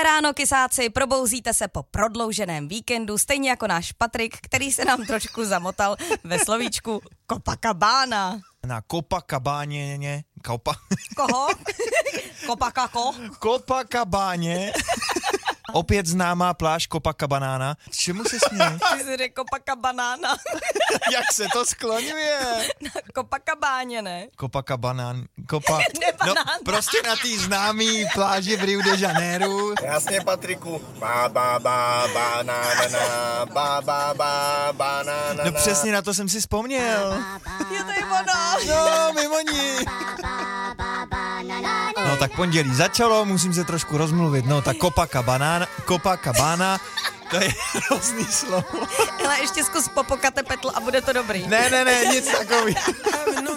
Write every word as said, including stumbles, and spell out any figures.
ráno, kysáci, probouzíte se po prodlouženém víkendu, stejně jako náš Patrik, který se nám trošku zamotal ve slovíčku Copacabana. Na Copacabáně, Copa... Koho? Kopakako? Copacabáně. Opět známá pláž Copacabanana. Čemu se směješ? Ty jsi řekl Copacabanana. Jak se to skloňuje? Na Copacabáně, ne? Copacabanán. Copa... No, prostě na té známý pláži v Rio de Janeiro. Jasně, Patriku. Ba, ba, ba, ba, na, na, na, ba, ba, ba, ba, na, na, No přesně na to jsem si vzpomněl. Je to i ono. No, mimo ní. No tak pondělí začalo, musím se trošku rozmluvit. No tak Copacabana, Copacabana, to je hrozný slovo. Hele, ještě zkus popokate petl a bude to dobrý. Ne, ne, ne, nic takový.